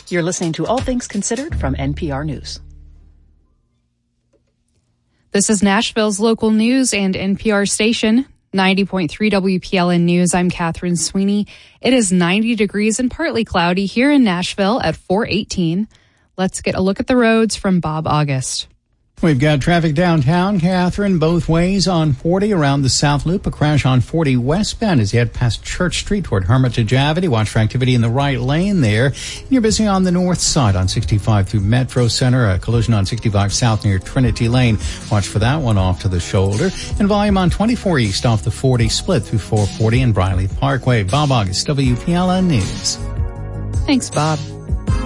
You're listening to All Things Considered from NPR News. This is Nashville's local news and NPR station, 90.3 WPLN News. I'm Catherine Sweeney. It is 90 degrees and partly cloudy here in Nashville at 4:18. Let's get a look at the roads from Bob August. We've got traffic downtown, Catherine, both ways on 40 around the South Loop. A crash on 40 westbound as you head past Church Street toward Hermitage Avenue. Watch for activity in the right lane there. And you're busy on the north side on 65 through Metro Center. A collision on 65 south near Trinity Lane. Watch for that one off to the shoulder. And volume on 24 east off the 40 split through 440 and Briley Parkway. Bob August, WPLN News. Thanks, Bob.